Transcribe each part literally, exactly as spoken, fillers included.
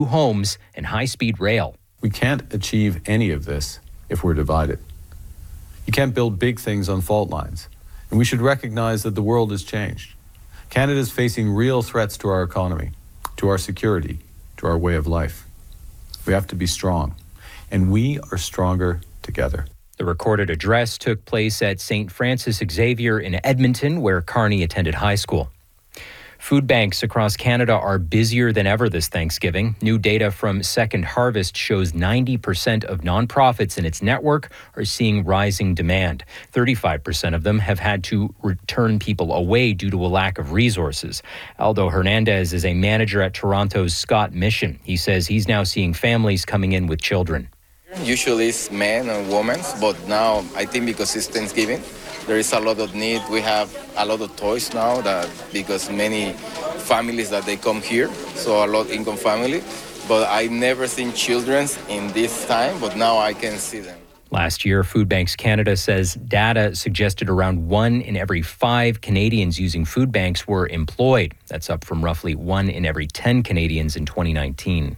homes and high-speed rail. We can't achieve any of this if we're divided. You can't build big things on fault lines. And we should recognize that the world has changed. Canada is facing real threats to our economy, to our security, to our way of life. We have to be strong, and we are stronger together. The recorded address took place at Saint Francis Xavier in Edmonton, where Carney attended high school. Food banks across Canada are busier than ever this Thanksgiving. New data from Second Harvest shows ninety percent of nonprofits in its network are seeing rising demand. thirty-five percent of them have had to return people away due to a lack of resources. Aldo Hernandez is a manager at Toronto's Scott Mission. He says he's now seeing families coming in with children. Usually it's men and women, but now I think because it's Thanksgiving, there is a lot of need. We have a lot of toys now that because many families that they come here, so a lot of income family. But I never seen children in this time, but now I can see them. Last year, Food Banks Canada says data suggested around one in every five Canadians using food banks were employed. That's up from roughly one in every ten Canadians in twenty nineteen.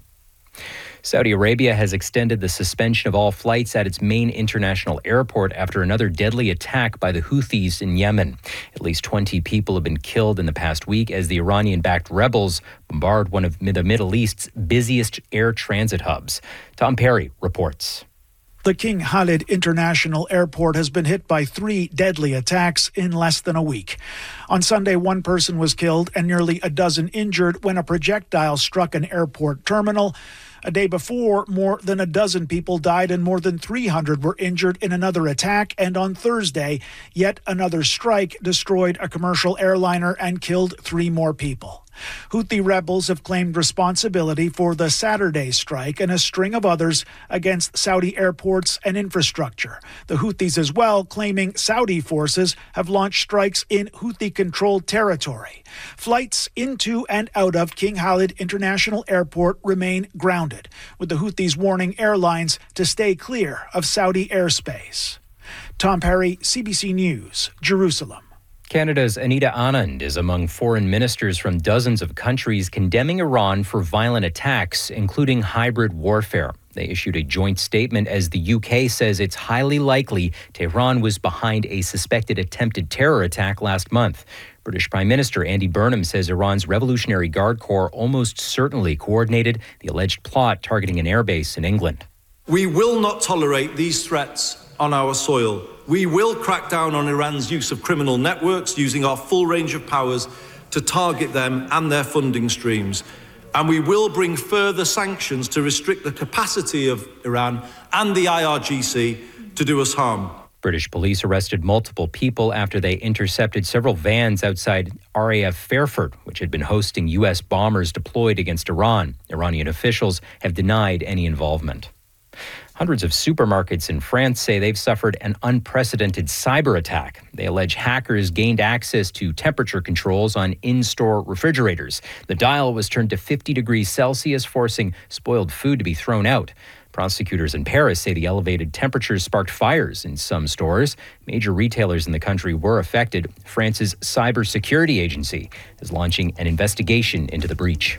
Saudi Arabia has extended the suspension of all flights at its main international airport after another deadly attack by the Houthis in Yemen. At least twenty people have been killed in the past week as the Iranian-backed rebels bombard one of the Middle East's busiest air transit hubs. Tom Perry reports. The King Khalid International Airport has been hit by three deadly attacks in less than a week. On Sunday, one person was killed and nearly a dozen injured when a projectile struck an airport terminal. A day before, more than a dozen people died and more than three hundred were injured in another attack. And on Thursday, yet another strike destroyed a commercial airliner and killed three more people. Houthi rebels have claimed responsibility for the Saturday strike and a string of others against Saudi airports and infrastructure. The Houthis as well claiming Saudi forces have launched strikes in Houthi-controlled territory. Flights into and out of King Khalid International Airport remain grounded, with the Houthis warning airlines to stay clear of Saudi airspace. Tom Perry, C B C News, Jerusalem. Canada's Anita Anand is among foreign ministers from dozens of countries condemning Iran for violent attacks, including hybrid warfare. They issued a joint statement as the U K says it's highly likely Tehran was behind a suspected attempted terror attack last month. British Prime Minister Andy Burnham says Iran's Revolutionary Guard Corps almost certainly coordinated the alleged plot targeting an airbase in England. We will not tolerate these threats on our soil. We will crack down on Iran's use of criminal networks, using our full range of powers to target them and their funding streams. And we will bring further sanctions to restrict the capacity of Iran and the I R G C to do us harm. British police arrested multiple people after they intercepted several vans outside R A F Fairford, which had been hosting U S bombers deployed against Iran. Iranian officials have denied any involvement. Hundreds of supermarkets in France say they've suffered an unprecedented cyber attack. They allege hackers gained access to temperature controls on in-store refrigerators. The dial was turned to fifty degrees Celsius, forcing spoiled food to be thrown out. Prosecutors in Paris say the elevated temperatures sparked fires in some stores. Major retailers in the country were affected. France's cybersecurity agency is launching an investigation into the breach.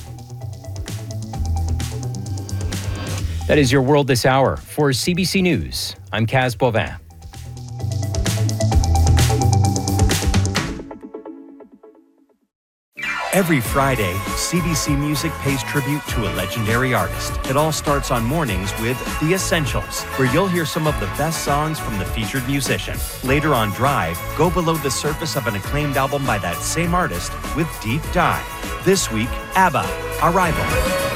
That is your world this hour. For C B C News, I'm Kaz Bovin. Every Friday, C B C Music pays tribute to a legendary artist. It all starts on mornings with The Essentials, where you'll hear some of the best songs from the featured musician. Later on Drive, go below the surface of an acclaimed album by that same artist with Deep Dive. This week, ABBA, Arrival.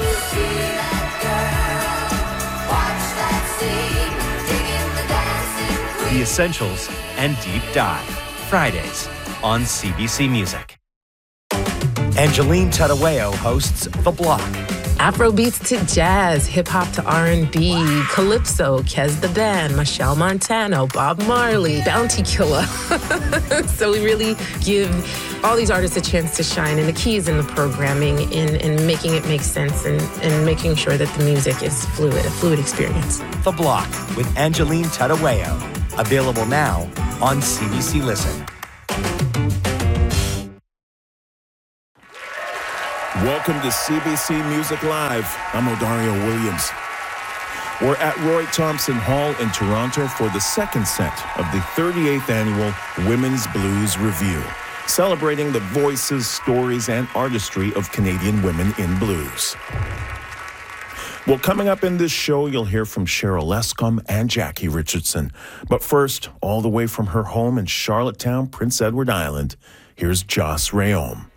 The Essentials and Deep Dive, Fridays on C B C Music. Angeline Tadaweo hosts The Block. Afrobeats to jazz, hip-hop to R and B, Calypso, Kez the Band, Michelle Montano, Bob Marley, Bounty Killer. So we really give all these artists a chance to shine, and the key is in the programming, in, in making it make sense, and, and making sure that the music is fluid, a fluid experience. The Block with Angeline Tadaweo. Available now on C B C Listen. Welcome Welcome to C B C Music Live. I'm Odario Williams. We're at Roy Thompson Hall in Toronto for the second set of the thirty-eighth Annual Women's Blues Review, celebrating the voices, stories, and artistry of Canadian women in blues. Well, coming up in this show, you'll hear from Cheryl Lescombe and Jackie Richardson. But first, all the way from her home in Charlottetown, Prince Edward Island, here's Joss Rayom.